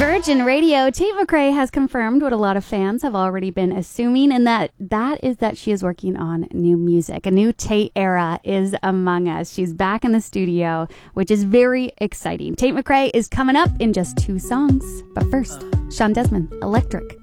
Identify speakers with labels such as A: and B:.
A: Virgin Radio, Tate McRae has confirmed what a lot of fans have already been assuming, and that is that she is working on new music. A new Tate era is among us. She's back in the studio, which is very exciting. Tate McRae is coming up in just 2 songs. But first, Sean Desmond, Electric.